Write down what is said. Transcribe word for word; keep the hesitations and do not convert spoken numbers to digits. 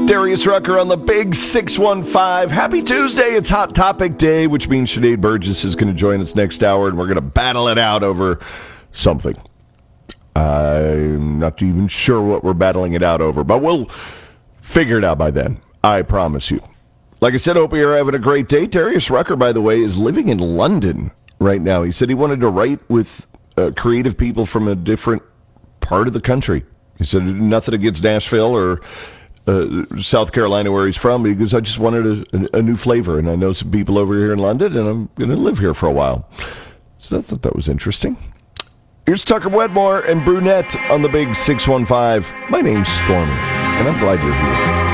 Darius Rucker on the Big six one five. Happy Tuesday. It's Hot Topic Day, which means Sinead Burgess is going to join us next hour, and we're going to battle it out over something. I'm not even sure what we're battling it out over, but we'll figure it out by then. I promise you. Like I said, hope you're having a great day. Darius Rucker, by the way, is living in London right now. He said he wanted to write with uh, creative people from a different part of the country. He said nothing against Nashville or uh, South Carolina where he's from, but he goes, I just wanted a, a new flavor, and I know some people over here in London, and I'm going to live here for a while. So I thought that was interesting. Here's Tucker Wedmore and Brunette on the Big six one five. My name's Stormy, and I'm glad you're here.